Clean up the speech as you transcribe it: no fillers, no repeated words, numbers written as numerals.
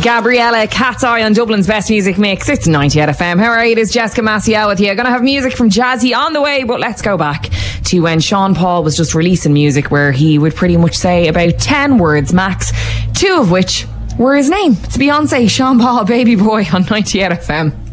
Gabriella, Cat's Eye on Dublin's Best Music Mix. It's 98 FM. How are you? It is Jessica Maciel with you. Going to have music from Jazzy on the way, but let's go back to when Sean Paul was just releasing music where he would pretty much say about 10 words max, 2 of which were his name. It's Beyonce, Sean Paul, Baby Boy on 98 FM.